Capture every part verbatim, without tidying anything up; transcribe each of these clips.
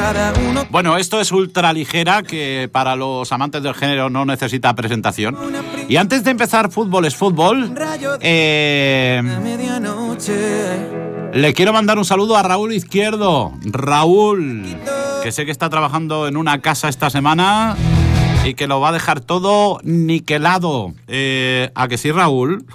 Bueno, esto es Ultra Ligera, que para los amantes del género no necesita presentación. Y antes de empezar Fútbol es Fútbol, eh, le quiero mandar un saludo a Raúl Izquierdo. Raúl, que sé que está trabajando en una casa esta semana y que lo va a dejar todo niquelado. Eh, ¿A que sí, Raúl?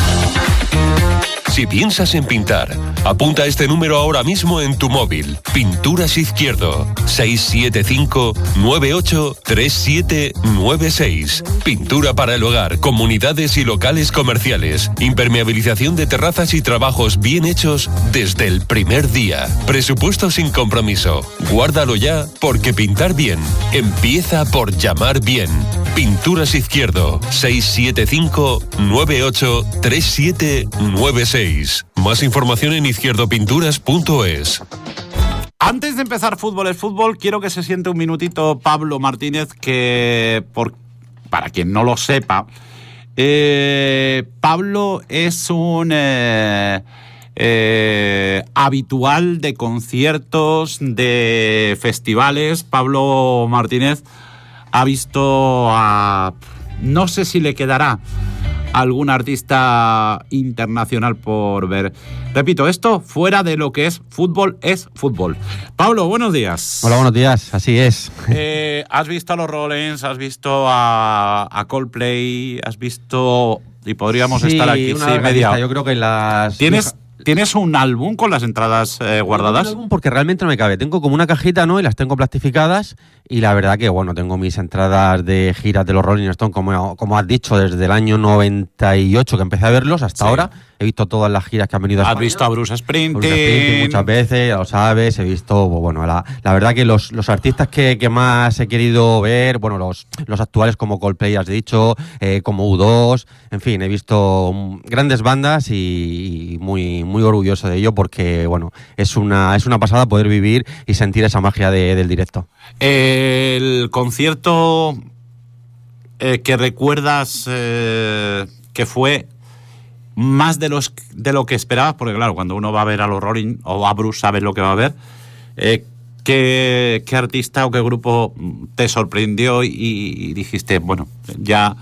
Si piensas en pintar, apunta este número ahora mismo en tu móvil. Pinturas Izquierdo, seis siete cinco, nueve ocho, tres siete nueve seis. Pintura para el hogar, comunidades y locales comerciales. Impermeabilización de terrazas y trabajos bien hechos desde el primer día. Presupuesto sin compromiso. Guárdalo ya, porque pintar bien empieza por llamar bien. Pinturas Izquierdo, seis siete cinco, nueve ocho, tres siete nueve seis. Más información en izquierdopinturas punto es. Antes de empezar Fútbol es Fútbol, quiero que se siente un minutito Pablo Martínez, que por, para quien no lo sepa, eh, Pablo es un eh, eh, habitual de conciertos, de festivales. Pablo Martínez ha visto a... no sé si le quedará algún artista internacional por ver. Repito, esto fuera de lo que es fútbol es fútbol. Pablo, buenos días. Hola, buenos días, así es. Eh, has visto a los Rollins, has visto a, a Coldplay, has visto... y podríamos sí, estar aquí una sí, media. Yo creo que las... ¿Tienes... ¿Tienes un álbum con las entradas eh, guardadas? Un álbum porque realmente no me cabe. Tengo como una cajita, ¿no? Y las tengo plastificadas. Y la verdad que, bueno, tengo mis entradas de giras de los Rolling Stones, como, como has dicho, desde el año noventa y ocho que empecé a verlos hasta sí. ahora. He visto todas las giras que han venido a España. España. Has visto a Bruce Springsteen. Bruce Springsteen muchas veces, ya lo sabes. He visto, bueno, la, la verdad que los, los artistas que, que más he querido ver, bueno, los, los actuales como Coldplay, has dicho, eh, como U dos, en fin, he visto grandes bandas y, y muy, muy orgulloso de ello porque, bueno, es una, es una pasada poder vivir y sentir esa magia de, del directo. El concierto eh, que recuerdas eh, que fue más de los de lo que esperabas, porque claro, cuando uno va a ver a los Rolling o a Bruce sabes lo que va a ver, eh, ¿qué, qué artista o qué grupo te sorprendió y, y dijiste, bueno, ya...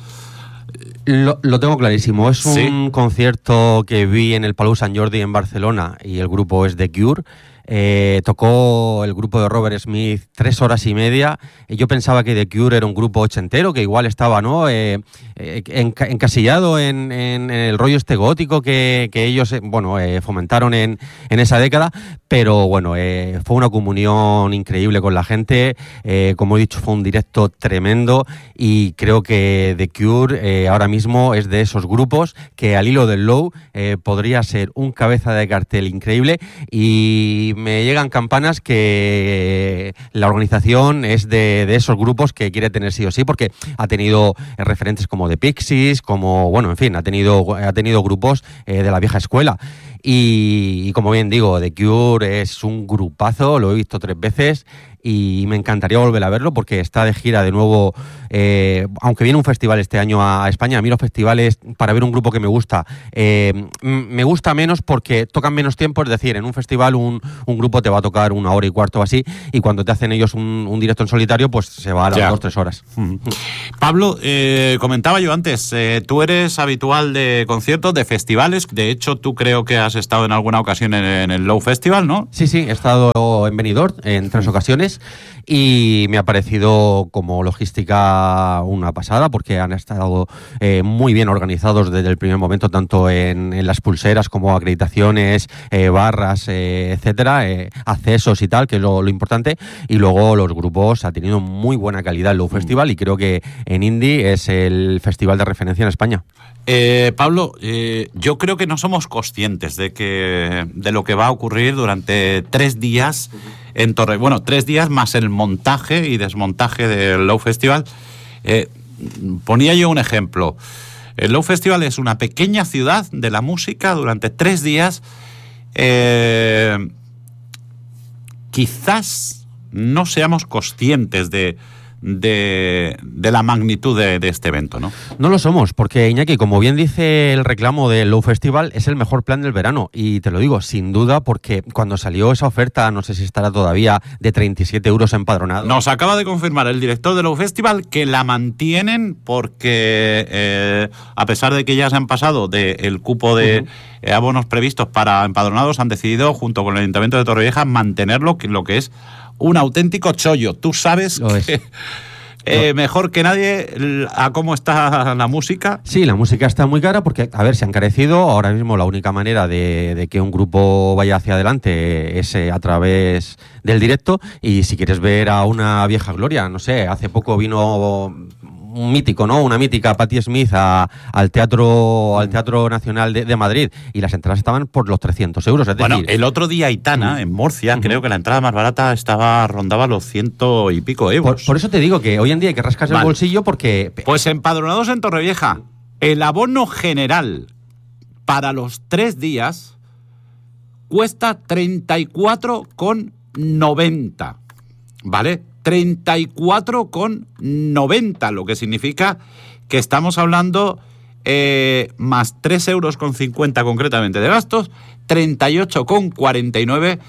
Lo, lo tengo clarísimo, es un ¿Sí? concierto que vi en el Palau Sant Jordi en Barcelona y el grupo es The Cure. Eh, tocó el grupo de Robert Smith tres horas y media. Yo pensaba que The Cure era un grupo ochentero, que igual estaba, ¿no? Eh, eh, enca- encasillado en, en, en el rollo este gótico que, que ellos, eh, bueno, eh, fomentaron en, en esa década. Pero bueno, eh, fue una comunión increíble con la gente. Eh, como he dicho, fue un directo tremendo y creo que The Cure eh, ahora mismo es de esos grupos que al hilo del low eh, podría ser un cabeza de cartel increíble. Y me llegan campanas que la organización es de, de esos grupos que quiere tener sí o sí, porque ha tenido referentes como The Pixies, como, bueno, en fin, ha tenido, ha tenido grupos eh, de la vieja escuela. Y, y como bien digo, The Cure es un grupazo, lo he visto tres veces y me encantaría volver a verlo porque está de gira de nuevo, eh, aunque viene un festival este año a, a España. A mí los festivales, para ver un grupo que me gusta, eh, m- me gusta menos porque tocan menos tiempo, es decir, en un festival un, un grupo te va a tocar una hora y cuarto o así, y cuando te hacen ellos un, un directo en solitario, pues se va a las ya. dos, tres horas. Pablo, eh, comentaba yo antes, eh, tú eres habitual de conciertos, de festivales, de hecho tú creo que has estado en alguna ocasión en, en el Low Festival, ¿no? Sí, sí, he estado en Benidorm en tres ocasiones y me ha parecido como logística una pasada porque han estado eh, muy bien organizados desde el primer momento, tanto en, en las pulseras como acreditaciones, eh, barras, eh, etcétera, eh, accesos y tal, que es lo, lo importante. Y luego los grupos, ha tenido muy buena calidad el Low Festival y creo que en Indie es el festival de referencia en España. Eh, Pablo, eh, yo creo que no somos conscientes de que de lo que va a ocurrir durante tres días en Torre. Bueno, tres días más el montaje y desmontaje del Low Festival. Eh, ponía yo un ejemplo. El Low Festival es una pequeña ciudad de la música durante tres días. Eh, quizás no seamos conscientes de, de, de la magnitud de, de este evento, ¿no? No lo somos, porque Iñaki, como bien dice el reclamo del Low Festival, es el mejor plan del verano. Y te lo digo, sin duda, porque cuando salió esa oferta, no sé si estará todavía, de treinta y siete euros empadronado. Nos acaba de confirmar el director del Low Festival que la mantienen porque, eh, a pesar de que ya se han pasado del cupo de uh-huh. eh, abonos previstos para empadronados, han decidido, junto con el Ayuntamiento de Torrevieja, mantenerlo, que lo que es un auténtico chollo. Tú sabes Lo que... Eh, mejor que nadie a cómo está la música. Sí, la música está muy cara porque, a ver, se ha encarecido. Ahora mismo la única manera de, de que un grupo vaya hacia adelante es eh, a través del directo. Y si quieres ver a una vieja gloria, no sé, hace poco vino un mítico, ¿no? Una mítica Patti Smith a, al Teatro al Teatro Nacional de, de Madrid y las entradas estaban por los trescientos euros. Es bueno, decir, el otro día Aitana, uh-huh. en Murcia, uh-huh. creo que la entrada más barata estaba rondaba los ciento y pico euros. Por, por eso te digo que hoy en día hay que rascarse vale. el bolsillo porque... Pues empadronados en Torrevieja, el abono general para los tres días cuesta treinta y cuatro con noventa, ¿vale? treinta y cuatro con noventa, lo que significa que estamos hablando eh, más tres euros con cincuenta concretamente de gastos, treinta y ocho con cuarenta y nueve,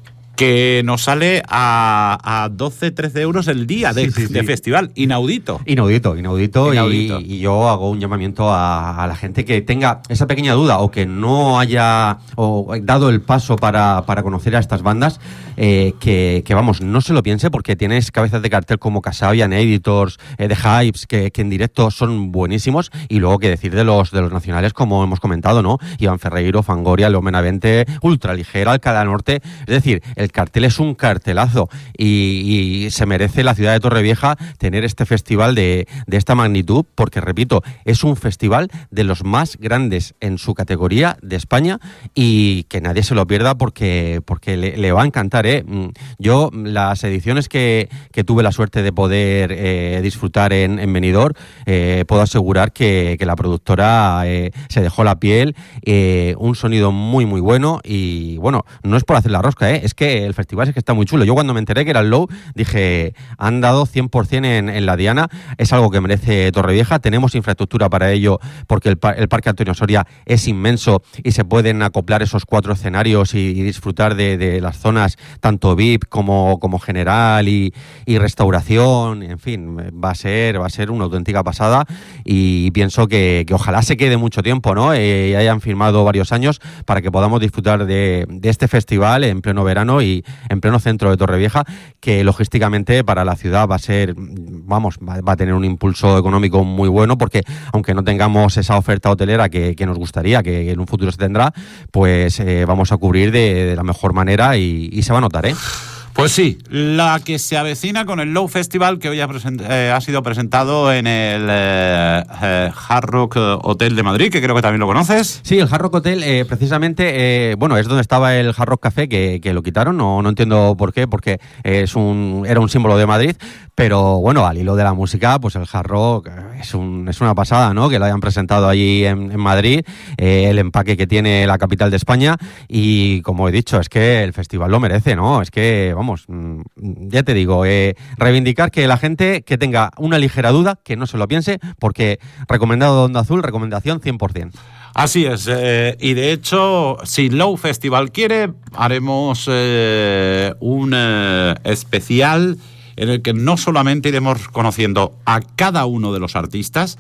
que nos sale a, a doce, trece euros el día de, sí, sí, de sí. festival. Inaudito. Inaudito, inaudito. inaudito. Y, y yo hago un llamamiento a, a la gente que tenga esa pequeña duda o que no haya o dado el paso para, para conocer a estas bandas, eh, que, que vamos, no se lo piense porque tienes cabezas de cartel como Kasabian, Editors, eh, The Hypes, que, que en directo son buenísimos. Y luego que decir de los, de los nacionales, como hemos comentado, ¿no? Iván Ferreiro, Fangoria, Leo Benavente, Ultraligera, Alcalá Norte. Es decir, el cartel es un cartelazo y, y se merece la ciudad de Torrevieja tener este festival de, de esta magnitud porque, repito, es un festival de los más grandes en su categoría de España y que nadie se lo pierda porque, porque le, le va a encantar, ¿eh? Yo, las ediciones que, que tuve la suerte de poder eh, disfrutar en, en Benidorm, eh, puedo asegurar que, que la productora eh, se dejó la piel, eh, un sonido muy muy bueno y, bueno, no es por hacer la rosca, ¿eh? Es que el festival es que está muy chulo. Yo cuando me enteré que era el Low, dije, han dado cien por ciento en, en la Diana, es algo que merece Torrevieja, tenemos infraestructura para ello porque el, el Parque Antonio Soria es inmenso y se pueden acoplar esos cuatro escenarios y, y disfrutar de, de las zonas tanto V I P como, como general y, y restauración, en fin, va a ser va a ser una auténtica pasada y pienso que, que ojalá se quede mucho tiempo, ¿no? Eh, y hayan firmado varios años para que podamos disfrutar de, de este festival en pleno verano y en pleno centro de Torrevieja, que logísticamente para la ciudad va a ser, vamos, va, va a tener un impulso económico muy bueno porque aunque no tengamos esa oferta hotelera que, que nos gustaría, que en un futuro se tendrá, pues eh, vamos a cubrir de, de la mejor manera y, y se va a notar, ¿eh? Pues sí, la que se avecina con el Low Festival que hoy ha, present, eh, ha sido presentado en el eh, eh, Hard Rock Hotel de Madrid, que creo que también lo conoces. Sí, el Hard Rock Hotel, eh, precisamente, eh, bueno, es donde estaba el Hard Rock Café, que, que lo quitaron, no, no entiendo por qué, porque es un, era un símbolo de Madrid, pero bueno, al hilo de la música, pues el Hard Rock es, un, es una pasada, ¿no? Que lo hayan presentado allí en, en Madrid, eh, el empaque que tiene la capital de España y, como he dicho, es que el festival lo merece, ¿no? Es que, vamos, Vamos, ya te digo, eh, reivindicar que la gente que tenga una ligera duda, que no se lo piense, porque recomendado de Onda Azul, recomendación cien por ciento. Así es, eh, y de hecho, si Low Festival quiere, haremos eh, un eh, especial en el que no solamente iremos conociendo a cada uno de los artistas,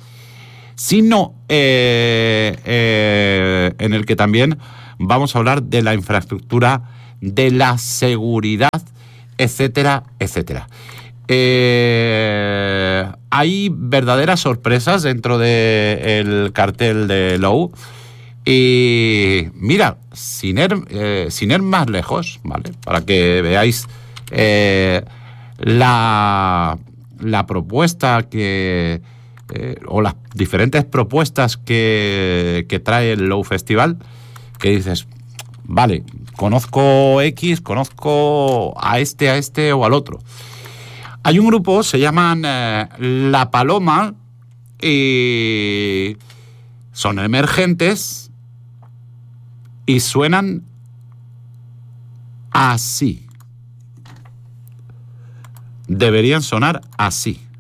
sino eh, eh, en el que también vamos a hablar de la infraestructura, de la seguridad, etcétera, etcétera. Eh, hay verdaderas sorpresas dentro del cartel de Low. Y mira, sin ir, eh, sin ir más lejos, ¿vale? Para que veáis eh, la, la propuesta que... Eh, o las diferentes propuestas que, que trae el Low Festival, que dices, vale, conozco X, conozco a este, a este o al otro. Hay un grupo, se llaman eh, La Paloma, y son emergentes y suenan así. Deberían sonar así.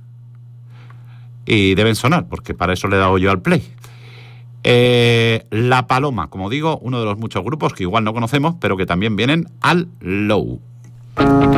y deben sonar, porque para eso le he dado yo al play. Eh, La Paloma, como digo, uno de los muchos grupos que igual no conocemos, pero que también vienen al Low.